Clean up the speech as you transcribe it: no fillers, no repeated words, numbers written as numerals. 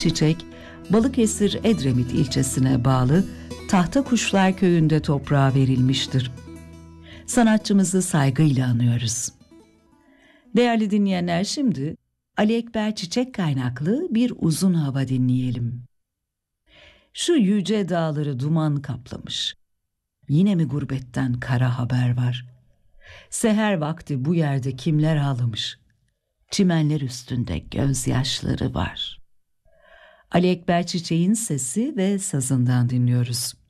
Çiçek, Balıkesir Edremit ilçesine bağlı Tahtakuşlar köyünde toprağa verilmiştir. Sanatçımızı saygıyla anıyoruz. Değerli dinleyenler, şimdi Ali Ekber Çiçek kaynaklı bir uzun hava dinleyelim. Şu yüce dağları duman kaplamış. Yine mi gurbetten kara haber var? Seher vakti bu yerde kimler ağlamış? Çimenler üstünde gözyaşları var. Ali Ekber Çiçek'in sesi ve sazından dinliyoruz.